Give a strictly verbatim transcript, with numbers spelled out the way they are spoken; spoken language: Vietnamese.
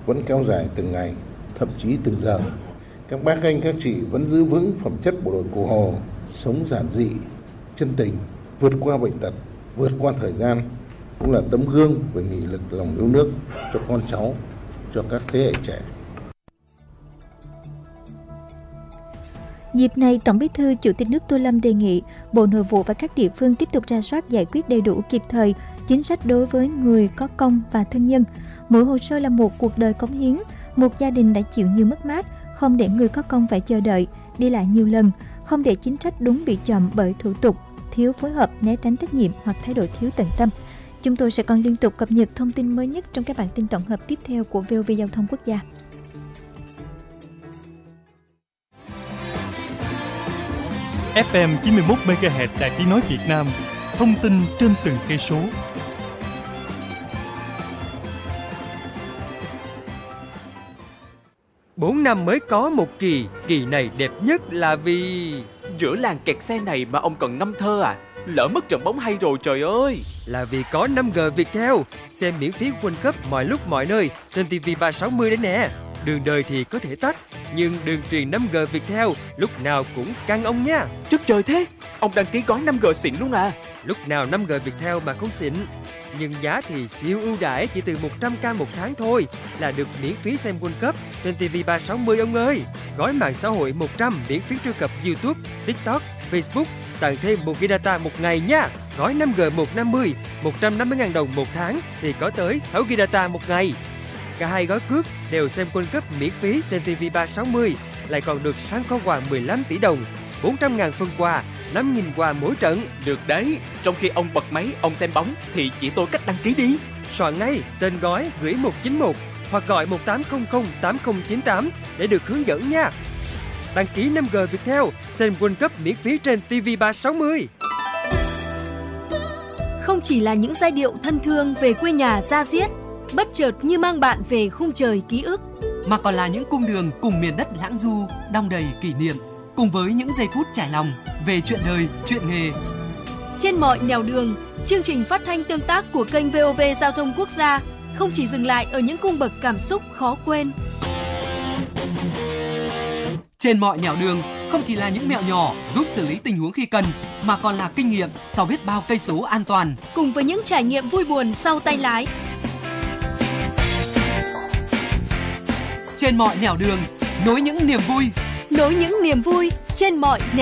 vẫn kéo dài từng ngày, thậm chí từng giờ. Các bác anh các chị vẫn giữ vững phẩm chất bộ đội Cụ Hồ, sống giản dị, chân tình, vượt qua bệnh tật, vượt qua thời gian, cũng là tấm gương về nghị lực lòng yêu nước cho con cháu, cho các thế hệ trẻ. Dịp này, Tổng Bí thư Chủ tịch nước Tô Lâm đề nghị Bộ Nội vụ và các địa phương tiếp tục rà soát giải quyết đầy đủ kịp thời chính sách đối với người có công và thân nhân. Mỗi hồ sơ là một cuộc đời cống hiến, một gia đình đã chịu nhiều mất mát, không để người có công phải chờ đợi, đi lại nhiều lần, không để chính sách đúng bị chậm bởi thủ tục, thiếu phối hợp, né tránh trách nhiệm hoặc thái độ thiếu tận tâm. Chúng tôi sẽ còn liên tục cập nhật thông tin mới nhất trong các bản tin tổng hợp tiếp theo của vê o vê Giao thông Quốc gia. ép em chín mươi mốt mê ga héc Đài Tiếng nói Việt Nam, thông tin trên từng cây số. Bốn năm mới có một kỳ, kỳ này đẹp nhất là vì... Giữa làng kẹt xe này mà ông còn ngâm thơ à? Lỡ mất trận bóng hay rồi trời ơi! Là vì có năm G Viettel, xem miễn phí World Cup mọi lúc mọi nơi trên ti vi ba sáu mươi đấy nè. Đường đời thì có thể tắt, nhưng đường truyền năm G Viettel lúc nào cũng căng ông nha. Chất trời thế, ông đăng ký gói năm G xịn luôn à? Lúc nào năm G Viettel mà không xịn. Nhưng giá thì siêu ưu đãi, chỉ từ một trăm k một tháng thôi là được miễn phí xem World Cup trên ti vi ba sáu mươi ông ơi. Gói mạng xã hội một trăm miễn phí truy cập YouTube, TikTok, Facebook, tặng thêm một gi ga bai data một ngày nha. Gói năm G một trăm năm mươi, một trăm năm mươi nghìn đồng một tháng thì có tới sáu gi ga bai data một ngày. Cả hai gói cước đều xem World Cup miễn phí trên ti vi ba sáu mươi, lại còn được săn kho quà mười lăm tỷ đồng, bốn trăm nghìn phần quà, năm nghìn quà mỗi trận. Được đấy, trong khi ông bật máy, ông xem bóng thì chỉ tôi cách đăng ký đi. Soạn ngay tên gói gửi một chín một hoặc gọi một tám không không tám không chín tám để được hướng dẫn nha. Đăng ký năm G Viettel, xem World Cup miễn phí trên ti vi ba sáu mươi. Không chỉ là những giai điệu thân thương về quê nhà da diết, bất chợt như mang bạn về khung trời ký ức, mà còn là những cung đường cùng miền đất lãng du, đong đầy kỷ niệm, cùng với những giây phút trải lòng về chuyện đời, chuyện nghề. Trên mọi nẻo đường, chương trình phát thanh tương tác của kênh vê o vê Giao thông Quốc gia không chỉ dừng lại ở những cung bậc cảm xúc khó quên. Trên mọi nẻo đường không chỉ là những mẹo nhỏ giúp xử lý tình huống khi cần, mà còn là kinh nghiệm sau biết bao cây số an toàn, cùng với những trải nghiệm vui buồn sau tay lái. Trên mọi nẻo đường, nối những niềm vui, nối những niềm vui trên mọi nẻo